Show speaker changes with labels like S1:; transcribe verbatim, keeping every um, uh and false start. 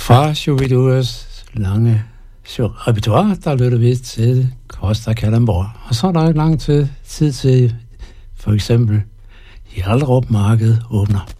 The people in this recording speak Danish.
S1: Fra Shubidus lange repertoire, der lytter vi til Costa Kalundborg. Og så er der ikke lang tid, tid til for eksempel Hjallerup Marked åbner.